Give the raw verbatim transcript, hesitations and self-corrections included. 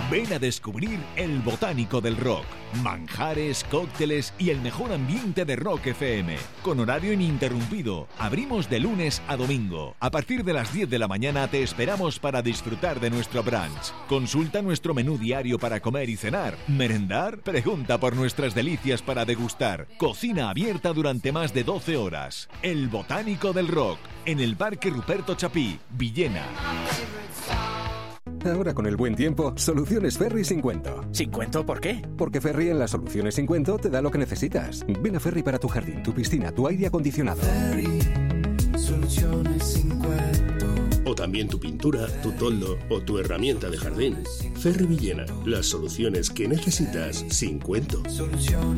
Ven a descubrir el Botánico del Rock. Manjares, cócteles y el mejor ambiente de Rock F M. Con horario ininterrumpido. Abrimos de lunes a domingo. A partir de las diez de la mañana te esperamos para disfrutar de nuestro brunch. Consulta nuestro menú diario para comer y cenar. ¿Merendar? Pregunta por nuestras delicias para degustar. Cocina abierta durante más de doce horas. El Botánico del Rock. En el Parque Ruperto Chapí, Villena. Ahora con el buen tiempo, Soluciones Ferri sin cuento. ¿Sin cuento por qué? Porque Ferri en las Soluciones sin cuento te da lo que necesitas. Ven a Ferri para tu jardín, tu piscina, tu aire acondicionado. Ferri, Soluciones sin cuento. O también tu pintura, tu toldo o tu herramienta de jardín. Ferri Villena, las soluciones que necesitas sin cuento. Soluciones.